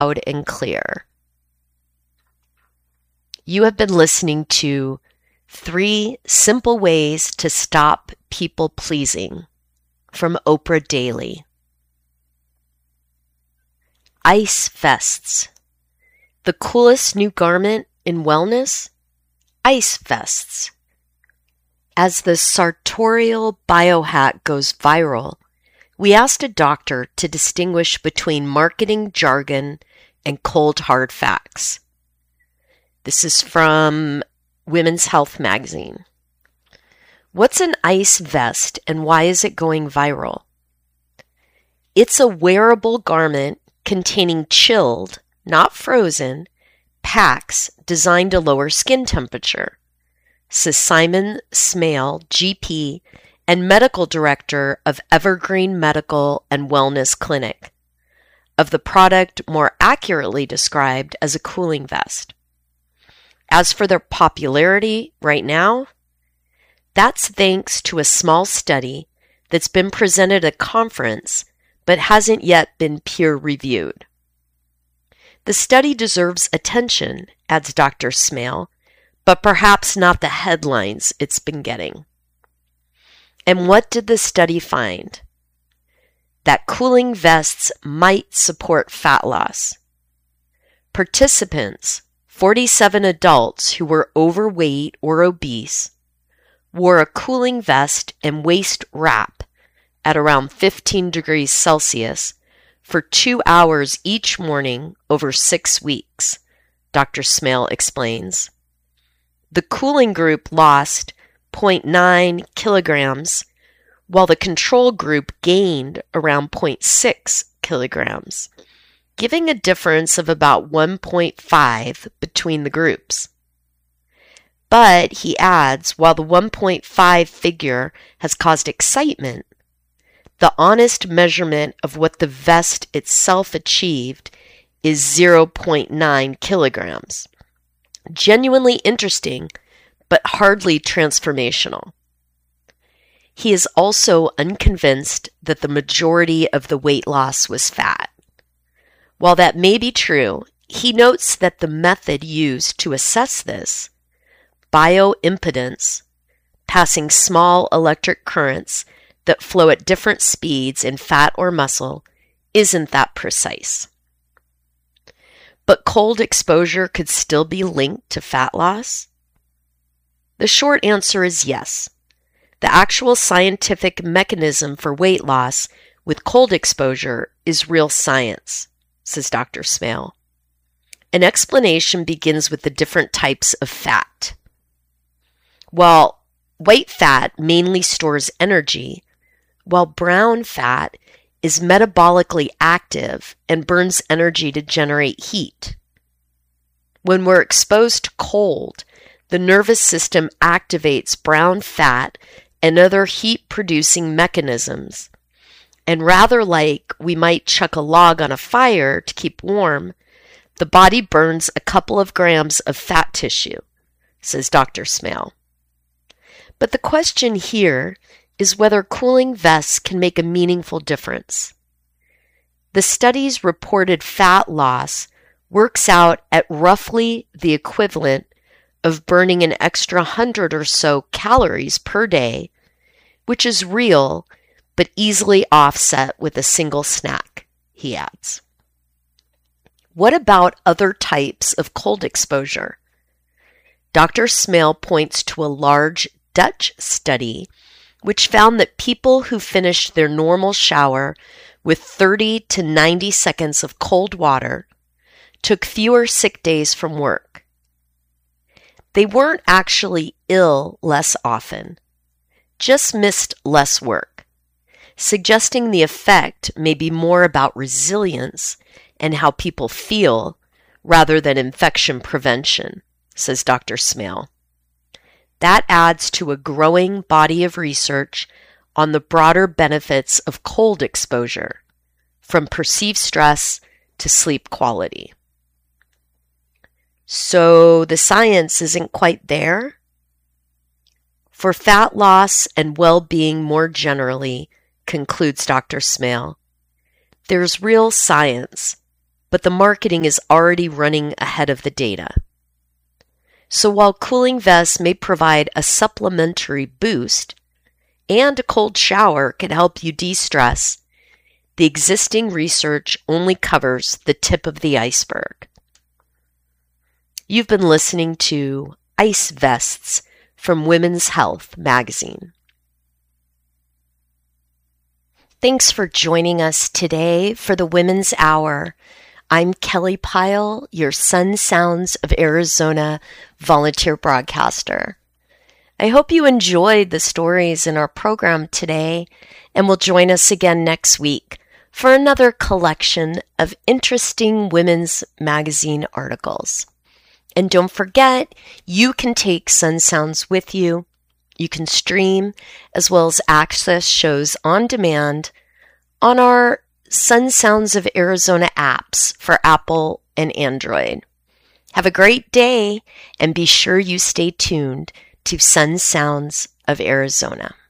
loud and clear. You have been listening to 3 Simple Ways to Stop People Pleasing from Oprah Daily. Ice vests. The coolest new garment in wellness? Ice vests. As the sartorial biohack goes viral, we asked a doctor to distinguish between marketing jargon and cold hard facts. This is from Women's Health magazine. What's an ice vest and why is it going viral? It's a wearable garment containing chilled, not frozen, packs designed to lower skin temperature, says Simon Smale, GP, and medical director of Evergreen Medical and Wellness Clinic, of the product more accurately described as a cooling vest. As for their popularity right now, that's thanks to a small study that's been presented at a conference but hasn't yet been peer-reviewed. The study deserves attention, adds Dr. Smale, but perhaps not the headlines it's been getting. And what did the study find? That cooling vests might support fat loss. Participants, 47 adults who were overweight or obese, wore a cooling vest and waist wrap at around 15 degrees Celsius for 2 hours each morning over 6 weeks, Dr. Smale explains. The cooling group lost 0.9 kilograms, while the control group gained around 0.6 kilograms, giving a difference of about 1.5 between the groups. But, he adds, while the 1.5 figure has caused excitement, the honest measurement of what the vest itself achieved is 0.9 kilograms. Genuinely interesting, but hardly transformational. He is also unconvinced that the majority of the weight loss was fat. While that may be true, he notes that the method used to assess this, bioimpedance, passing small electric currents that flow at different speeds in fat or muscle, isn't that precise. But cold exposure could still be linked to fat loss? The short answer is yes. The actual scientific mechanism for weight loss with cold exposure is real science, says Dr. Smale. An explanation begins with the different types of fat. While white fat mainly stores energy, while brown fat is metabolically active and burns energy to generate heat. When we're exposed to cold, the nervous system activates brown fat and other heat-producing mechanisms. And rather like we might chuck a log on a fire to keep warm, the body burns a couple of grams of fat tissue, says Dr. Smale. But the question here is whether cooling vests can make a meaningful difference. The study's reported fat loss works out at roughly the equivalent of burning an extra 100 or so calories per day, which is real but easily offset with a single snack, he adds. What about other types of cold exposure? Dr. Smale points to a large Dutch study which found that people who finished their normal shower with 30 to 90 seconds of cold water took fewer sick days from work. They weren't actually ill less often, just missed less work, suggesting the effect may be more about resilience and how people feel rather than infection prevention, says Dr. Smale. That adds to a growing body of research on the broader benefits of cold exposure, from perceived stress to sleep quality. So the science isn't quite there? For fat loss and well-being more generally, concludes Dr. Smale, there's real science, but the marketing is already running ahead of the data. So while cooling vests may provide a supplementary boost and a cold shower can help you de-stress, the existing research only covers the tip of the iceberg. You've been listening to Ice Vests from Women's Health magazine. Thanks for joining us today for the Women's Hour. I'm Kelly Pyle, your Sun Sounds of Arizona volunteer broadcaster. I hope you enjoyed the stories in our program today and will join us again next week for another collection of interesting women's magazine articles. And don't forget, you can take Sun Sounds with you. You can stream as well as access shows on demand on our Sun Sounds of Arizona apps for Apple and Android. Have a great day and be sure you stay tuned to Sun Sounds of Arizona.